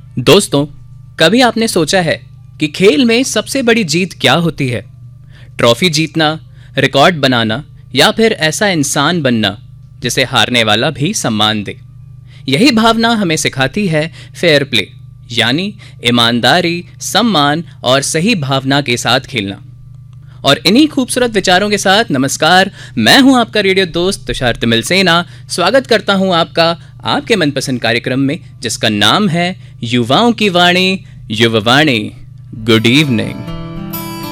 दोस्तों, कभी आपने सोचा है कि खेल में सबसे बड़ी जीत क्या होती है? ट्रॉफी जीतना, रिकॉर्ड बनाना या फिर ऐसा इंसान बनना जिसे हारने वाला भी सम्मान दे। यही भावना हमें सिखाती है फेयर प्ले, यानी ईमानदारी, सम्मान और सही भावना के साथ खेलना। और इन्हीं खूबसूरत विचारों के साथ नमस्कार, मैं हूं आपका रेडियो दोस्त तुषार तिमिल सेना। स्वागत करता हूं आपका आपके मनपसंद कार्यक्रम में, जिसका नाम है युवाओं की वाणी, युववाणी। Good evening.